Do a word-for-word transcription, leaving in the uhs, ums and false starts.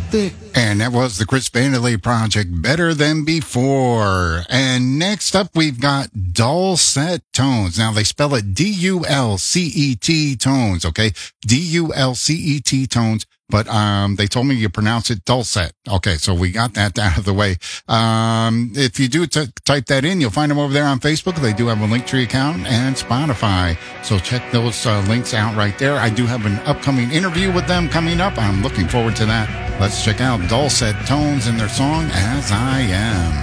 Thick. And that was the Chris Vanderlei Project, Better Than Before. And next up, we've got Dulcet Tones. Now, they spell it D U L C E T Tones, okay? D U L C E T Tones. But um, they told me you pronounce it Dulcet. Okay, so we got that out of the way. Um, if you do t- type that in, you'll find them over there on Facebook. They do have a Linktree account and Spotify. So check those uh, links out right there. I do have an upcoming interview with them coming up. I'm looking forward to that. Let's check out Dulcet Tones and their song, As I Am.